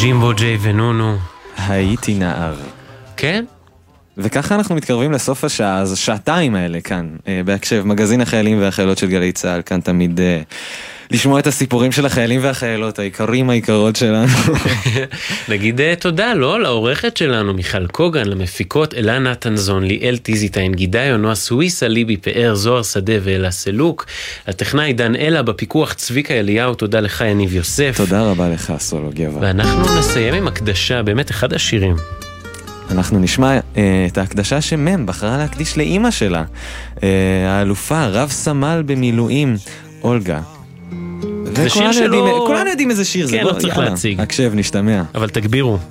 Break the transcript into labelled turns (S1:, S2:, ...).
S1: ג'ימבו ג'יי ונונו.
S2: הייתי נער.
S1: כן?
S2: וככה אנחנו מתקרבים לסוף השעה, אז שעתיים האלה כאן, בהקשב, מגזין החיילים והחיילות של גלי צהל, כאן תמיד לשמוע את הסיפורים של החיילים והחיילות, העיקרים העיקרות שלנו.
S1: נגיד תודה, לא? לעורכת שלנו, מיכל קוגן, למפיקות אלנה תנזון, ליאל טיזיטיין, גידי, נועה סוויסה, ליבי פאר, זוהר שדה ואלה סלוק, הטכנאי דן אלה, בפיקוח צביקה אליהו, תודה לך יניב יוסף.
S2: תודה רבה לך, סולו גבע.
S1: ואנחנו נסיים עם הקדשה, באמת אחד השירים.
S2: אנחנו נשמע את ההקדשה שמם בחרה להקדיש לאימא שלה, האלופה, רב סמל במילואים, אולגה.
S1: זה שיר שלו...
S2: כולנו יודעים איזה שיר זה.
S1: כן, לא צריך להציג.
S2: הקשב, נשתמע.
S1: אבל תגבירו.